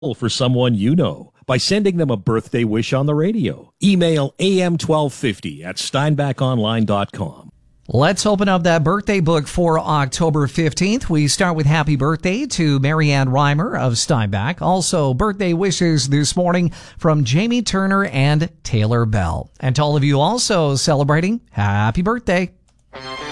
for someone you know by sending them a birthday wish on the radio. Email am1250@steinbachonline.com. Let's open up that birthday book for October 15th. We start with happy birthday to Marianne Reimer of Steinbach. Also, birthday wishes this morning from Jamie Turner and Taylor Bell. And to all of you also celebrating, happy birthday.